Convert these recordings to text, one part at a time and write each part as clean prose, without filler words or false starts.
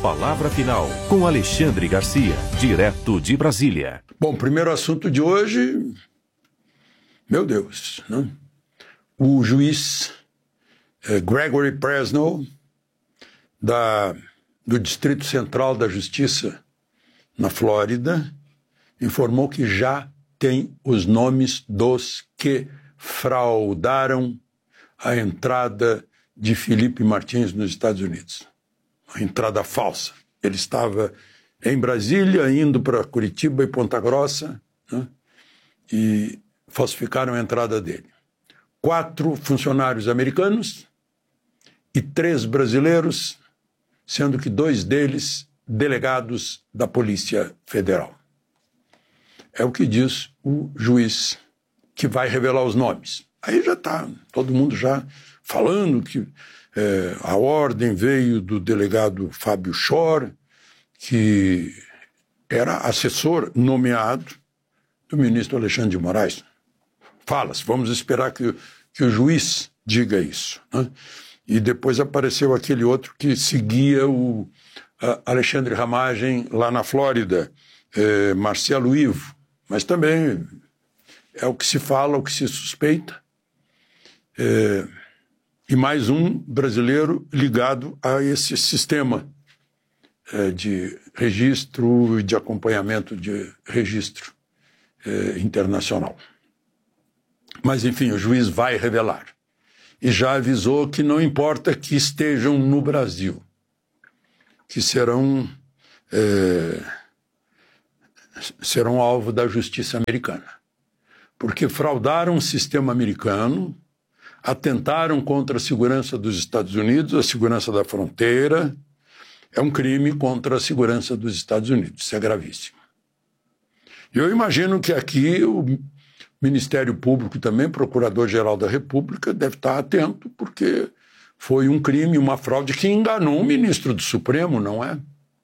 palavra final com Alexandre Garcia, direto de Brasília. Bom, primeiro assunto de hoje, meu Deus, né? O juiz Gregory Presnell, do Distrito Central da Justiça, na Flórida, informou que já tem os nomes dos que fraudaram a entrada de Felipe Martins nos Estados Unidos. A entrada falsa. Ele estava em Brasília, indo para Curitiba e Ponta Grossa, né? E falsificaram a entrada dele. 4 funcionários americanos e 3 brasileiros, sendo que 2 deles delegados da Polícia Federal. É o que diz o juiz, que vai revelar os nomes. Aí já está todo mundo já falando que a ordem veio do delegado Fábio Schor, que era assessor nomeado do ministro Alexandre de Moraes. Fala-se, vamos esperar que o juiz diga isso, né? E depois apareceu aquele outro que seguia o Alexandre Ramagem lá na Flórida, Marcelo Ivo, mas também é o que se fala, o que se suspeita, e mais um brasileiro ligado a esse sistema de registro e de acompanhamento de registro internacional. Mas, enfim, o juiz vai revelar. E já avisou que não importa que estejam no Brasil, que serão alvo da justiça americana. Porque fraudaram o sistema americano, atentaram contra a segurança dos Estados Unidos, a segurança da fronteira. É um crime contra a segurança dos Estados Unidos. Isso é gravíssimo. E eu imagino que aqui o Ministério Público também, Procurador-Geral da República, deve estar atento, porque foi um crime, uma fraude que enganou o ministro do Supremo, não é?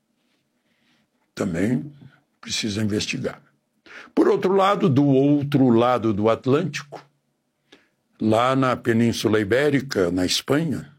Também precisa investigar. Por outro lado do Atlântico, lá na Península Ibérica, na Espanha,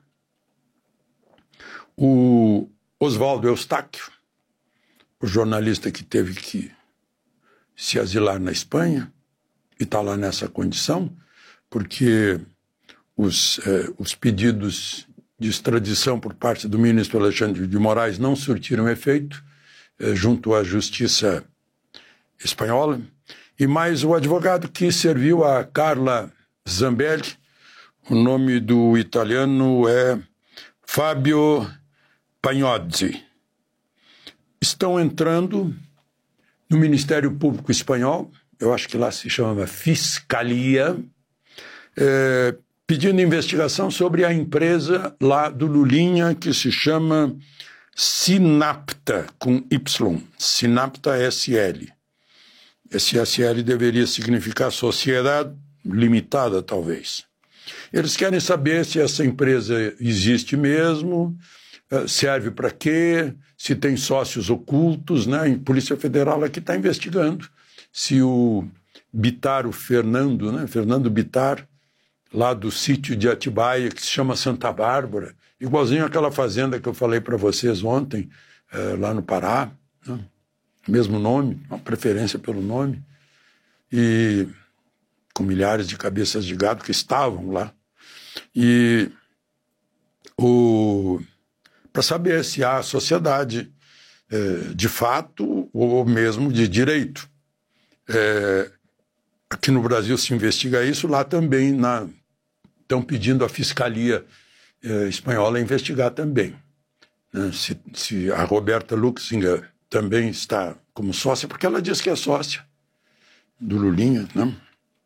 o Oswaldo Eustáquio, o jornalista que teve que se asilar na Espanha, e está lá nessa condição, porque os pedidos de extradição por parte do ministro Alexandre de Moraes não surtiram efeito junto à justiça espanhola, e mais o advogado que serviu a Carla Zambelli, o nome do italiano é Fábio Pagnozzi. Estão entrando no Ministério Público Espanhol, eu acho que lá se chama Fiscalia, pedindo investigação sobre a empresa lá do Lulinha, que se chama Sinapta, com Y, Sinapta SL. Esse SL deveria significar Sociedade Limitada, talvez. Eles querem saber se essa empresa existe mesmo, serve para quê, se tem sócios ocultos, né? A Polícia Federal aqui está investigando se o Bittar, o Fernando, né? Fernando Bittar, lá do sítio de Atibaia, que se chama Santa Bárbara, igualzinho àquela fazenda que eu falei para vocês ontem, lá no Pará, né? Mesmo nome, uma preferência pelo nome, e com milhares de cabeças de gado que estavam lá. E para saber se há sociedade de fato ou mesmo de direito. Aqui no Brasil se investiga isso, lá também estão pedindo à Fiscalia Espanhola investigar também. Né? Se a Roberta Luxinger também está como sócia, porque ela diz que é sócia do Lulinha, né?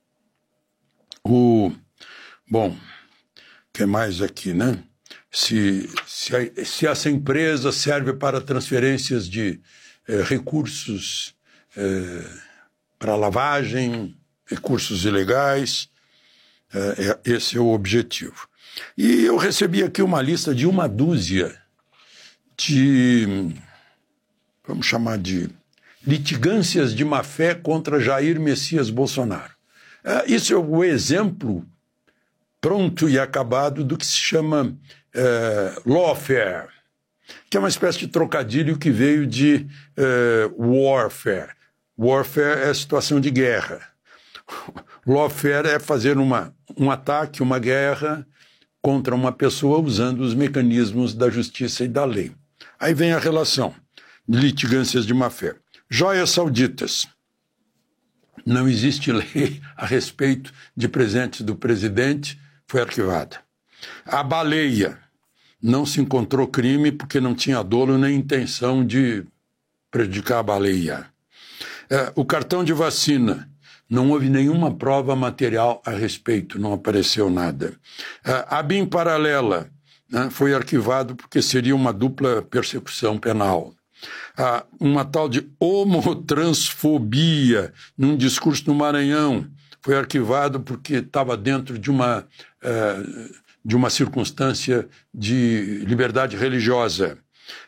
Bom, o que mais aqui, né? Se essa empresa serve para transferências de recursos para lavagem, recursos ilegais, esse é o objetivo. E eu recebi aqui uma lista de uma dúzia de, vamos chamar de litigâncias de má-fé contra Jair Messias Bolsonaro. Isso é o exemplo pronto e acabado do que se chama lawfare. que é uma espécie de trocadilho que veio de warfare. Warfare é situação de guerra. Lawfare é fazer um ataque, uma guerra contra uma pessoa usando os mecanismos da justiça e da lei. Aí vem a relação, litigâncias de má-fé. Joias sauditas. Não existe lei a respeito de presentes do presidente, foi arquivada. A baleia. Não se encontrou crime porque não tinha dolo nem intenção de prejudicar a baleia. O cartão de vacina. Não houve nenhuma prova material a respeito, não apareceu nada. A BIM paralela, né, foi arquivado porque seria uma dupla persecução penal. Uma tal de homotransfobia num discurso no Maranhão foi arquivado porque estava dentro de uma circunstância de liberdade religiosa.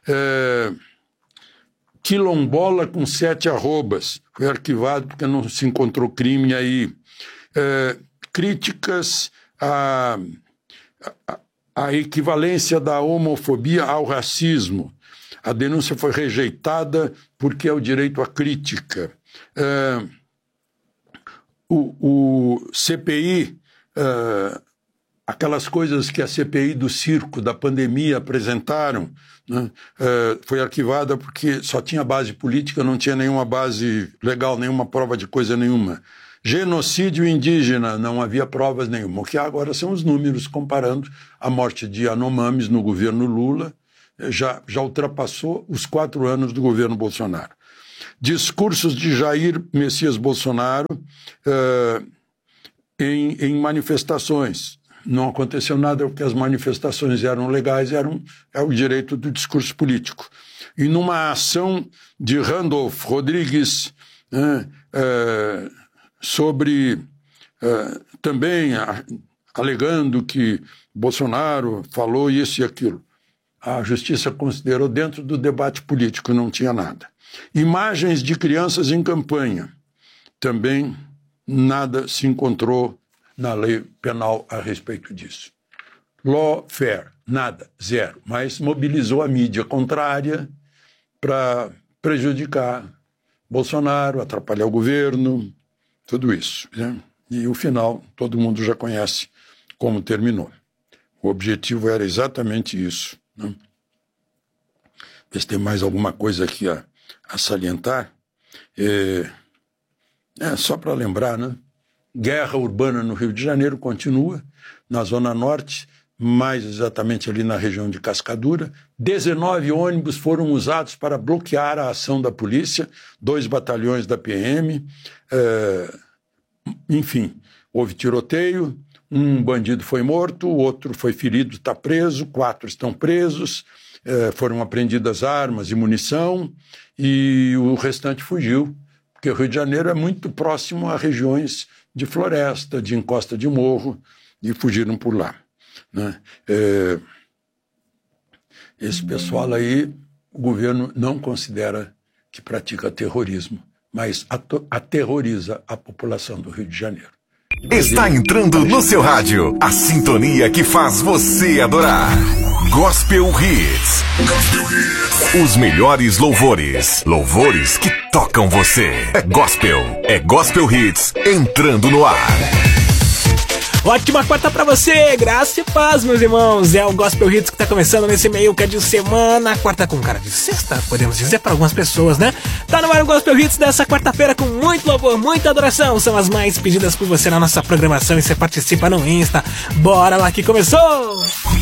Quilombola com 7 arrobas, foi arquivado porque não se encontrou crime aí. Críticas à equivalência da homofobia ao racismo. A denúncia foi rejeitada porque é o direito à crítica. O CPI, aquelas coisas que a CPI do circo, da pandemia, apresentaram, né, foi arquivada porque só tinha base política, não tinha nenhuma base legal, nenhuma prova de coisa nenhuma. Genocídio indígena, não havia provas nenhuma. O que há agora são os números comparando a morte de Yanomamis no governo Lula, já ultrapassou os 4 anos do governo Bolsonaro. Discursos de Jair Messias Bolsonaro em manifestações. Não aconteceu nada porque as manifestações eram legais, é o direito do discurso político. E numa ação de Randolph Rodrigues, sobre também alegando que Bolsonaro falou isso e aquilo, a justiça considerou dentro do debate político, não tinha nada. Imagens de crianças em campanha, também nada se encontrou na lei penal a respeito disso. Lawfare, nada, zero, mas mobilizou a mídia contrária para prejudicar Bolsonaro, atrapalhar o governo, tudo isso, né? E o final, todo mundo já conhece como terminou. O objetivo era exatamente isso, né? Ver se tem mais alguma coisa aqui a salientar. Só para lembrar, né? Guerra urbana no Rio de Janeiro continua, na Zona Norte, mais exatamente ali na região de Cascadura. 19 ônibus foram usados para bloquear a ação da polícia, 2 batalhões da PM. Enfim, houve tiroteio, um bandido foi morto, o outro foi ferido, está preso, 4 estão presos, foram apreendidas armas e munição, e o restante fugiu, porque o Rio de Janeiro é muito próximo a regiões de floresta, de encosta de morro, e fugiram por lá, né? Esse pessoal aí, o governo não considera que pratica terrorismo, mas aterroriza a população do Rio de Janeiro. Está entrando no seu rádio a sintonia que faz você adorar. Gospel Hits. Os melhores louvores. Louvores que tocam você. É Gospel Hits entrando no ar. Ótima quarta pra você, graça e paz, meus irmãos. É o Gospel Hits que tá começando nesse meio que é de semana. Quarta com cara de sexta, podemos dizer para algumas pessoas, né? Tá no ar o Gospel Hits dessa quarta-feira com muito louvor, muita adoração. São as mais pedidas por você na nossa programação e você participa no Insta. Bora lá que começou!